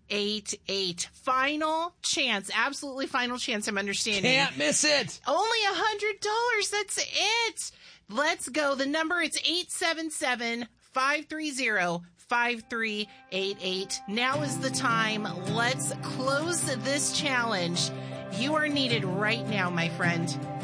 533-8888. Final chance. Absolutely final chance, I'm understanding. Can't miss it. Only $100. That's it. Let's go. The number, it's 877-530-5388. Now is the time. Let's close this challenge. You are needed right now, my friend.